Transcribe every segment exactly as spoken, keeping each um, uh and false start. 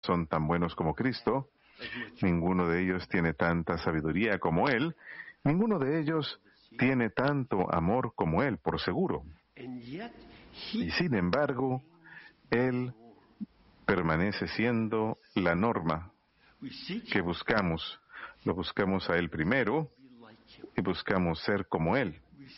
son tan buenos como Cristo, ninguno de ellos tiene tanta sabiduría como Él, ninguno de ellos tiene tanto amor como Él, por seguro. Y sin embargo, Él permanece siendo la norma que buscamos. Lo buscamos a Él primero y buscamos ser como Él.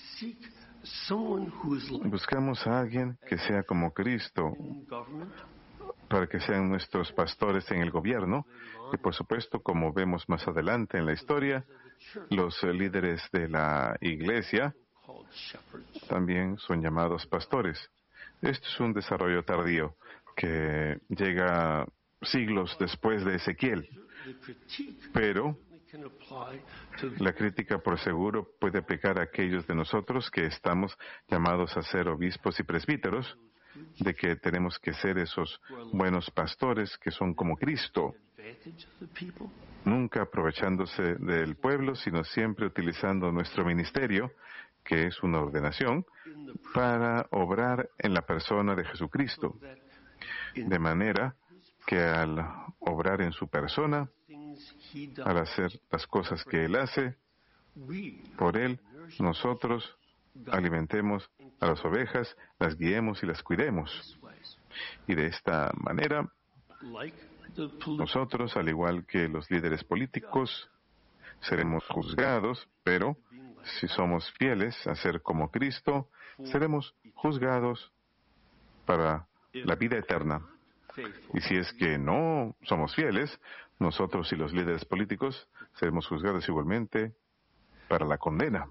Buscamos a alguien que sea como Cristo para que sean nuestros pastores en el gobierno y, por supuesto, como vemos más adelante en la historia, los líderes de la iglesia también son llamados pastores. Esto es un desarrollo tardío que llega siglos después de Ezequiel, pero la crítica, por seguro, puede aplicar a aquellos de nosotros que estamos llamados a ser obispos y presbíteros, de que tenemos que ser esos buenos pastores que son como Cristo, nunca aprovechándose del pueblo, sino siempre utilizando nuestro ministerio, que es una ordenación, para obrar en la persona de Jesucristo, de manera que al obrar en su persona, al hacer las cosas que Él hace, por Él, nosotros alimentemos a las ovejas, las guiemos y las cuidemos. Y de esta manera, nosotros, al igual que los líderes políticos, seremos juzgados, pero si somos fieles a ser como Cristo, seremos juzgados para la vida eterna. Y si es que no somos fieles, nosotros y los líderes políticos seremos juzgados igualmente para la condena.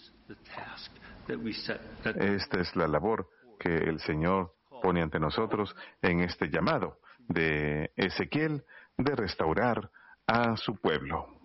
Esta es la labor que el Señor pone ante nosotros en este llamado de Ezequiel de restaurar a su pueblo.